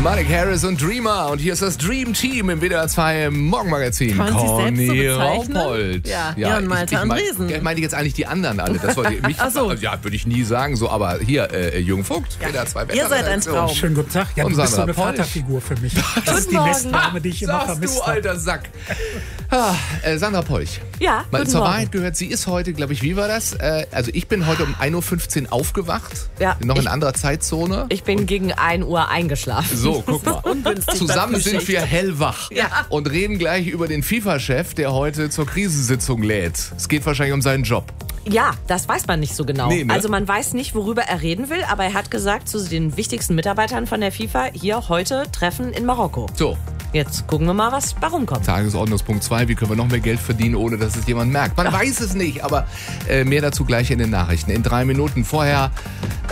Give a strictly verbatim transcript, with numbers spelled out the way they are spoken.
Malik Harris und Dreamer. Und hier ist das Dream Team im W D R zwei Morgenmagazin. Kann man sich selbst so bezeichnen? Raupold. Ja, ja, und Malte Andresen. Ich meine jetzt eigentlich die anderen alle. Das wollte ich mich, Ach so. Ja, würde ich nie sagen so. Aber hier, äh, Jürgen Vogt, ja. W D R zwei Ihr seid ein Traum. Schönen guten Tag. Ja, und du bist so eine Sandra Vaterfigur für mich. Das ist die Morgen. Nestname, die ich immer Sagst vermisst du, habe. alter Sack. Ah, äh, Sandra Polch. Ja, Mal guten zur Morgen. Wahrheit gehört, sie ist heute, glaube ich, wie war das? Äh, also ich bin heute um ein Uhr fünfzehn aufgewacht. Ja, noch in ich- anderer Zeitzone. Ich bin gegen ein Uhr eingeschlafen. So, guck mal. Ungünstig Zusammen Bettgeschichte. sind wir hellwach Ja. und reden gleich über den FIFA-Chef, der heute zur Krisensitzung lädt. Es geht wahrscheinlich um seinen Job. Ja, das weiß man nicht so genau. Nee, ne? Also man weiß nicht, worüber er reden will, aber er hat gesagt zu den wichtigsten Mitarbeitern von der FIFA, hier heute Treffen in Marokko. So, Jetzt gucken wir mal, was warum kommt. Tagesordnungspunkt zwei. Wie können wir noch mehr Geld verdienen, ohne dass es jemand merkt? Man weiß es nicht, aber äh, mehr dazu gleich in den Nachrichten. In drei Minuten vorher